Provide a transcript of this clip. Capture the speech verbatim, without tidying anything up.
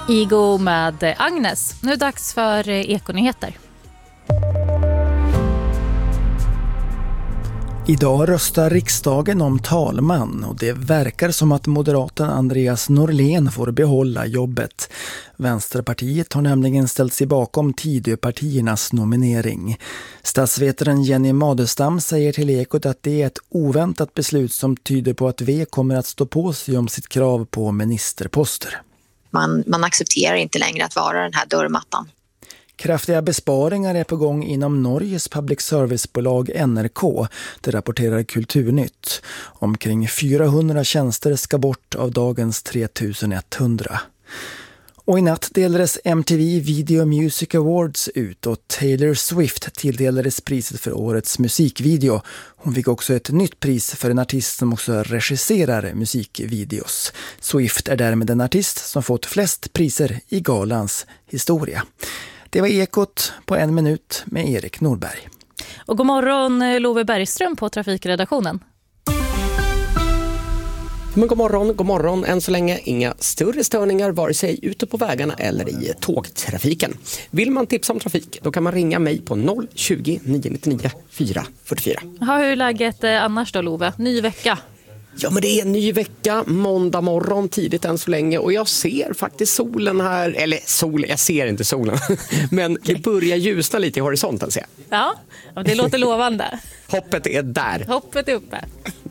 Igo med Agnes. Nu är det dags för Ekonyheter. Idag röstar riksdagen om talman och det verkar som att moderaten Andreas Norlén får behålla jobbet. Vänsterpartiet har nämligen ställt sig bakom Tidöpartiernas nominering. Statsvetaren Jenny Madestam säger till Ekot att det är ett oväntat beslut som tyder på att V kommer att stå på sig om sitt krav på ministerposter. Man, man accepterar inte längre att vara den här dörrmattan. Kraftiga besparingar är på gång inom Norges public servicebolag N R K, det rapporterar Kulturnytt. Omkring fyrahundra tjänster ska bort av dagens tre tusen etthundra. Och i natt delades M T V Video Music Awards ut och Taylor Swift tilldelades priset för årets musikvideo. Hon fick också ett nytt pris för en artist som också regisserar musikvideos. Swift är därmed den artist som fått flest priser i galans historia. Det var Ekot på en minut med Erik Norberg. Och god morgon Love Bergström på Trafikredaktionen. Men god morgon, god morgon. Än så länge inga större störningar vare sig ute på vägarna eller i tågtrafiken. Vill man tipsa om trafik då kan man ringa mig på noll tjugo, nio nittionio, fyra fyrtiofyra. Ja, hur är läget annars då Love? Ny vecka? Ja, men det är en ny vecka, måndag morgon tidigt än så länge och jag ser faktiskt solen här, eller sol, jag ser inte solen, men det börjar ljusna lite i horisonten ser jag. Ja, det låter lovande. Hoppet är där. Hoppet är uppe.